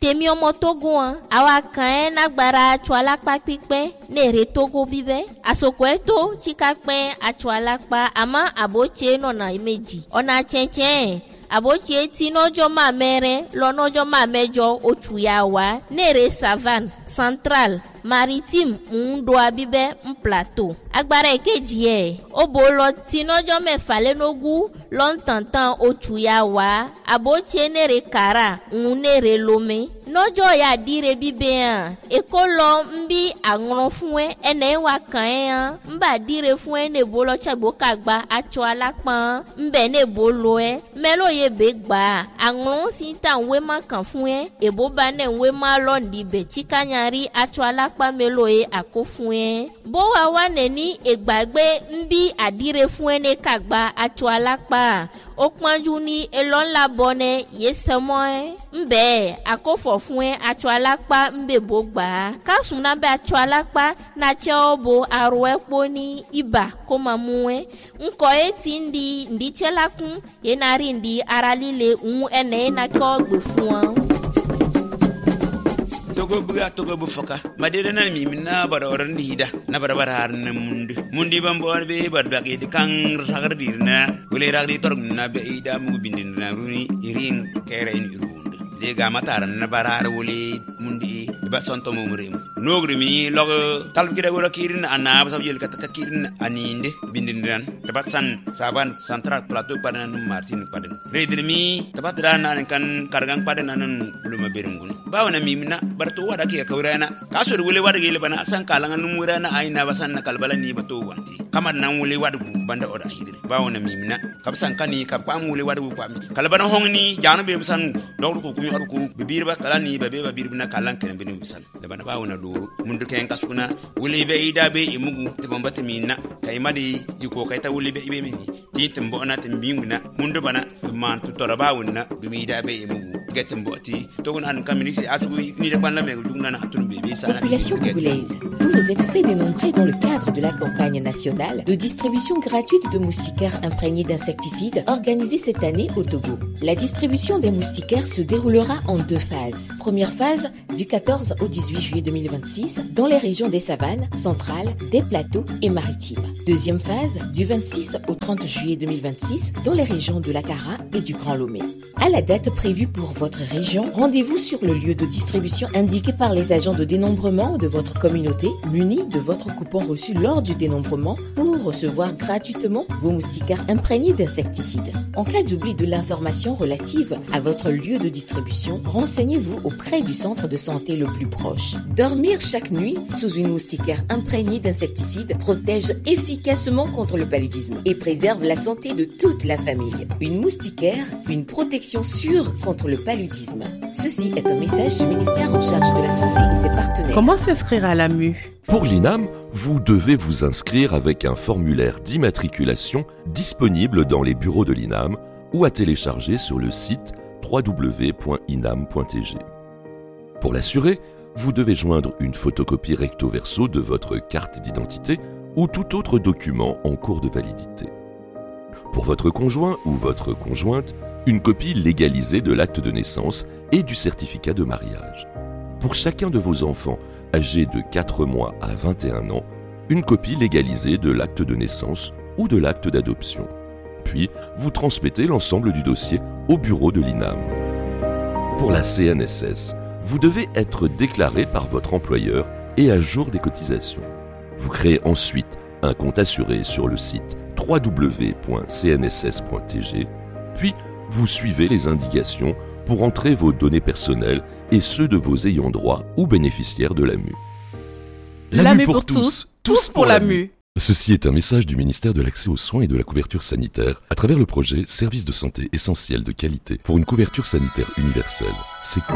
temi omo Togo awa kan na gbara chualakpa pipe ne re Togo bibe asoko eto chikakpe achualakpa ama aboche no na imeji ona chenchen aboche ti nojo ma mere lo nojo ma mejo ochuyawa nere savane central maritime ndo abibe plateau agbara ekeji obolo ti nojo mefa lenogu lontantan ochuyawa aboche nere kara nere lome nojo ya dire bibe ekolo mbi agron fun ene wa kan mba dire fun ne bolo chagbo kagba acho alapan mbe ne bolo melo ye be gba agron sinta we ma kan fun ebo ba ne we ma lo ndi be chikanyari acho alapa melo ako fun bo wa wa ne ni egbagbe mbi adire fun ne kagba acho alapa okpanju ni elon la bone yesemo mbe akofo fun acho alapa mbe bo gba kasuna be acho alapa na che obo aro epo ni iba ko mamu nko eti ndi chelakun yenari ndi aralile ene na ko gbe fun togo bu foka madede na mi na bara oran dida na bara har na mundi bambo be bar bagi de kan ragardir na wele ragdi torg na be ida mu bindin na runi irin kere in irunde de ga matar na bara har wele mundi ba sonto mo murem nogri mi log talb kida gora kirin ana ba sabjel kataka kirin aninde bindin dan tabat san saban central plateau padan martin padan redir mi tabat dana kan kargang padan nan uluma berungun bawna mi na barto wada ke kawrana kasur wule wada gele bana san kalangan numurana aina basan na kalbala ni bato wanti kamar nan wule wada banda oda hidire bawna mi na kabsan kani kabam wule wada bu pami kalbana hongni janu be basan dawru ko kumi arku bibir ba kalani be babir na kalan ken bin bisan da bana bawna do mundu ken kasuna wule be ida be imugu de bambata mi na kay madi yiko kay ta wule be ibe mi titim bo na timbinguna mundu bana man tu torabawna dumi ida be imugu getemboati to an kamini Population congolaise, vous vous êtes fait dénombrer dans le cadre de la campagne nationale de distribution gratuite de moustiquaires imprégnés d'insecticides organisée cette année au Togo. La distribution des moustiquaires se déroulera en 2 phases. Première phase, du 14 au 18 juillet 2026, dans les régions des savanes, centrales, des plateaux et maritimes. Deuxième phase, du 26 au 30 juillet 2026, dans les régions de l'Akara et du Grand Lomé. À la date prévue pour votre région, rendez-vous sur le lieu de distribution indiqué par les agents de dénombrement de votre communauté, munis de votre coupon reçu lors du dénombrement pour recevoir gratuitement vos moustiquaires imprégnés d'insecticides. En cas d'oubli de l'information relative à votre lieu de distribution, renseignez-vous auprès du centre de santé le plus proche. Dormir chaque nuit sous une moustiquaire imprégnée d'insecticides protège efficacement contre le paludisme et préserve la santé de toute la famille. Une moustiquaire, une protection sûre contre le paludisme. Ceci est un message du ministère en charge de la Santé et ses partenaires. Comment s'inscrire à l'AMU ? Pour l'INAM, vous devez vous inscrire avec un formulaire d'immatriculation disponible dans les bureaux de l'INAM ou à télécharger sur le site www.inam.tg. Pour l'assurer, vous devez joindre une photocopie recto verso de votre carte d'identité ou tout autre document en cours de validité. Pour votre conjoint ou votre conjointe, une copie légalisée de l'acte de naissance et du certificat de mariage. Pour chacun de vos enfants âgés de 4 mois à 21 ans, une copie légalisée de l'acte de naissance ou de l'acte d'adoption. Puis, vous transmettez l'ensemble du dossier au bureau de l'INAM. Pour la CNSS, vous devez être déclaré par votre employeur et à jour des cotisations. Vous créez ensuite un compte assuré sur le site www.cnss.tg, puis vous suivez les indications pour entrer vos données personnelles et ceux de vos ayants droit ou bénéficiaires de l'AMU. L'AMU pour tous, tous pour l'AMU. Ceci est un message du ministère de l'Accès aux soins et de la couverture sanitaire à travers le projet Services de santé essentiels de qualité pour une couverture sanitaire universelle.